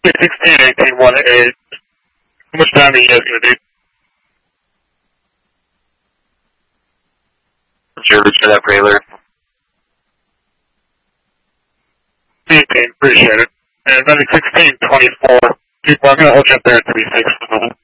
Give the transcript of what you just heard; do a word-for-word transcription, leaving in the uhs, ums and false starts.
sixteen eighteen one eight. How much time are you guys going to need? Sure, for that trailer. eighteen, appreciate it. And then sixteen twenty-four. People, I'm going to hold you up there at three six for the moment.